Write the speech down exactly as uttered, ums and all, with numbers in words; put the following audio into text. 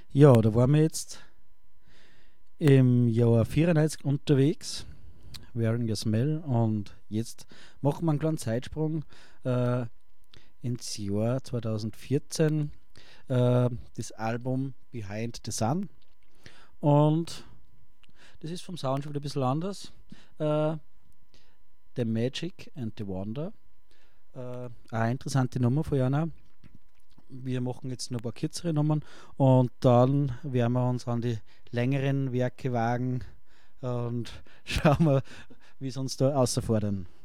Ja, da waren wir jetzt im Jahr vierundneunzig unterwegs, Wearing the Smell, und jetzt machen wir einen kleinen Zeitsprung äh, ins Jahr zweitausendvierzehn, äh, das Album Behind the Sun, und das ist vom Sound schon wieder ein bisschen anders. Äh, The Magic and the Wonder, äh, eine interessante Nummer von Jana. Wir machen jetzt noch ein paar kürzere Nummern und dann werden wir uns an die längeren Werke wagen und schauen wir, wie sie uns da außerfordern.